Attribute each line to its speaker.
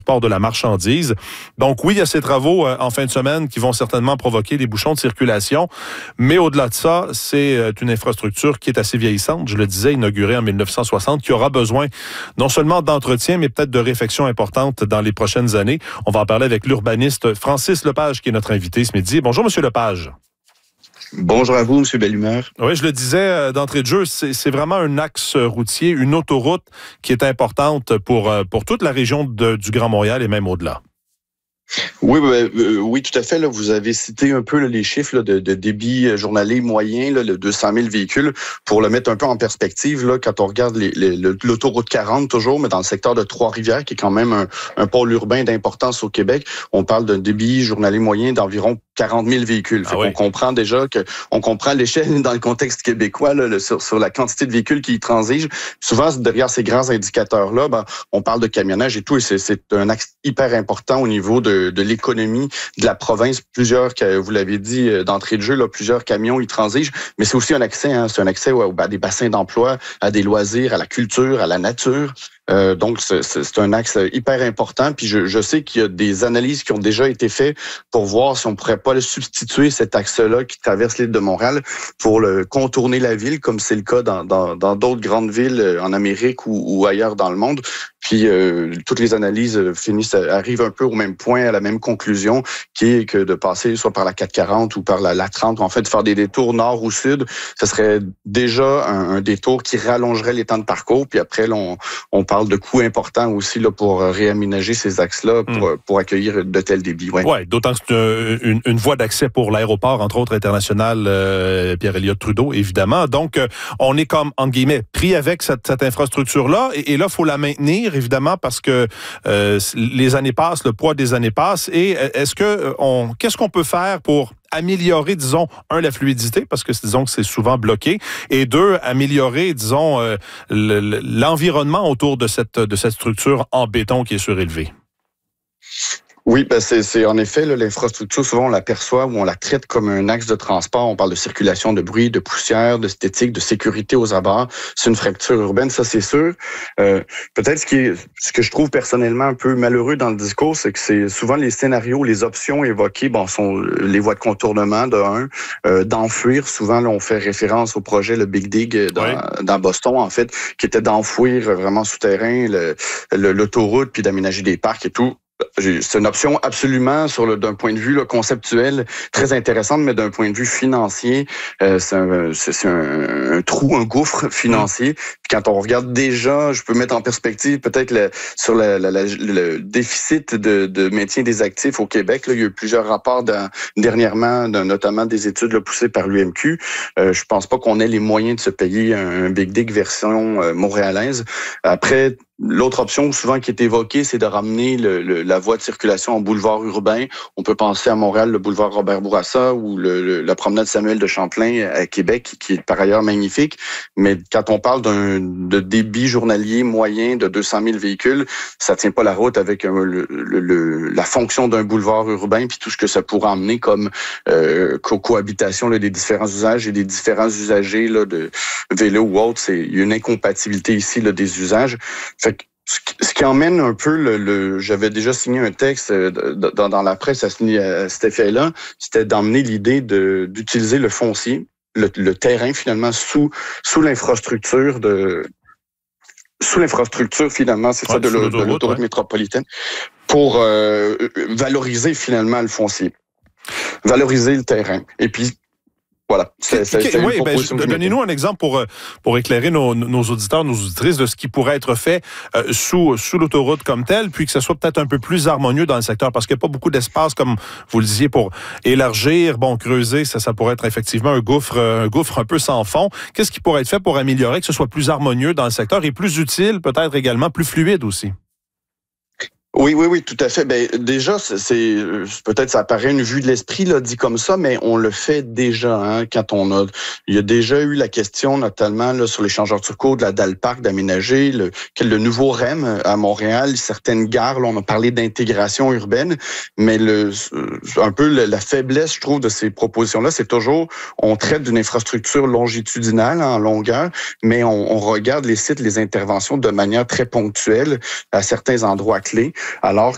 Speaker 1: port de la marchandise. Donc oui, il y a ces travaux en fin de semaine qui vont certainement provoquer des bouchons de circulation, mais au-delà de ça, c'est une infrastructure qui est assez vieillissante, je le disais, inaugurée en 1960, qui aura besoin non seulement d'entretien, mais peut-être de réflexion importante dans les prochaines années. On va en parler avec l'urbaniste Francis Lepage, qui est notre invité ce midi. Bonjour, Monsieur Lepage.
Speaker 2: Bonjour à vous, M. Bellumeur.
Speaker 1: Oui, je le disais d'entrée de jeu, c'est vraiment un axe routier, une autoroute qui est importante pour toute la région du Grand Montréal et même au-delà.
Speaker 2: Oui, tout à fait. Là, vous avez cité un peu les chiffres de débit journalier moyen, le 200 000 véhicules, pour le mettre un peu en perspective. Là, quand on regarde l'autoroute 40 toujours, mais dans le secteur de Trois-Rivières, qui est quand même un pôle urbain d'importance au Québec, on parle d'un débit journalier moyen d'environ 40 000 véhicules. On comprend déjà on comprend l'échelle dans le contexte québécois là, sur la quantité de véhicules qui y transigent. Souvent, derrière ces grands indicateurs-là, on parle de camionnage et tout, et c'est un axe hyper important au niveau de l'économie de la province. Plusieurs, vous l'avez dit d'entrée de jeu, là, plusieurs camions y transigent, mais c'est aussi un accès, c'est un accès à des bassins d'emploi, à des loisirs, à la culture, à la nature. Donc, c'est un axe hyper important. Puis je sais qu'il y a des analyses qui ont déjà été faites pour voir si on pourrait pas le substituer, cet axe-là qui traverse l'île de Montréal, pour le contourner la ville, comme c'est le cas dans d'autres grandes villes en Amérique ou ailleurs dans le monde. Puis toutes les analyses arrivent un peu au même point, à la même conclusion, qui est que de passer soit par la 440 ou par la 30, en fait, de faire des détours nord ou sud, ce serait déjà un détour qui rallongerait les temps de parcours. Puis après, là, on parle de coûts importants aussi là, pour réaménager ces axes-là pour accueillir de tels débits.
Speaker 1: Oui, d'autant que c'est une voie d'accès pour l'aéroport, entre autres international Pierre-Éliott Trudeau, évidemment. Donc, on est comme, entre guillemets, pris avec cette infrastructure-là. Et là, il faut la maintenir, évidemment, parce que les années passent, le poids des années passe. Et qu'est-ce qu'on peut faire pour améliorer, disons, la fluidité, parce que disons que c'est souvent bloqué, et deux, améliorer, disons, l'environnement autour de cette structure en béton qui est surélevée?
Speaker 2: Oui, c'est en effet l'infrastructure, souvent on l'aperçoit ou on la traite comme un axe de transport. On parle de circulation, de bruit, de poussière, d'esthétique, de sécurité aux abords. C'est une fracture urbaine, ça c'est sûr. Peut-être ce que je trouve personnellement un peu malheureux dans le discours, c'est que c'est souvent les scénarios, les options évoquées, sont les voies de contournement d'enfouir. Souvent, là, on fait référence au projet le Big Dig dans Boston, en fait, qui était d'enfouir vraiment souterrain l'autoroute puis d'aménager des parcs et tout. C'est une option absolument d'un point de vue conceptuel très intéressante, mais d'un point de vue financier, c'est un trou, un gouffre financier. Puis quand on regarde déjà, je peux mettre en perspective peut-être sur le déficit de maintien des actifs au Québec. Là, il y a eu plusieurs rapports dernièrement, notamment des études poussées par l'UMQ. Je pense pas qu'on ait les moyens de se payer un Big Dig version montréalaise. Après, l'autre option souvent qui est évoquée, c'est de ramener la voie de circulation en boulevard urbain. On peut penser à Montréal, le boulevard Robert-Bourassa ou la promenade Samuel de Champlain à Québec, qui est par ailleurs magnifique. Mais quand on parle de débit journalier moyen de 200 000 véhicules, ça tient pas la route avec la fonction d'un boulevard urbain puis tout ce que ça pourrait emmener comme cohabitation des différents usages et des différents usagers de vélo ou autre. Il y a une incompatibilité ici des usages. Fait que ce qui emmène un peu j'avais déjà signé un texte dans la presse à cet effet-là, c'était d'emmener l'idée d'utiliser le foncier, le terrain finalement sous l'infrastructure finalement, c'est ça, de l'autoroute métropolitaine, pour valoriser finalement le foncier, valoriser le terrain. Et puis voilà.
Speaker 1: Donnez-nous un exemple pour éclairer nos auditeurs, nos auditrices de ce qui pourrait être fait sous l'autoroute comme telle, puis que ce soit peut-être un peu plus harmonieux dans le secteur, parce qu'il n'y a pas beaucoup d'espace, comme vous le disiez, pour élargir, creuser, ça pourrait être effectivement un gouffre un peu sans fond. Qu'est-ce qui pourrait être fait pour améliorer, que ce soit plus harmonieux dans le secteur et plus utile, peut-être également plus fluide aussi?
Speaker 2: Oui, tout à fait. Déjà, c'est peut-être ça paraît une vue de l'esprit dit comme ça, mais on le fait déjà. Quand il y a déjà eu la question, notamment sur l'échangeur turco de la Dalparc d'aménager le nouveau REM à Montréal, certaines gares. Là, on a parlé d'intégration urbaine, mais un peu la faiblesse, je trouve, de ces propositions-là, c'est toujours on traite d'une infrastructure longitudinale en longueur, mais on regarde les sites, les interventions de manière très ponctuelle à certains endroits clés. Alors